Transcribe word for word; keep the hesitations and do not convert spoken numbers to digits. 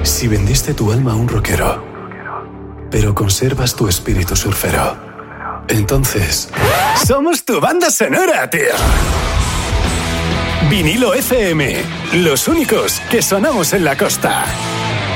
Si vendiste tu alma a un rockero, pero conservas tu espíritu surfero, entonces somos tu banda sonora, tío. Vinilo F M, los únicos que sonamos en la costa.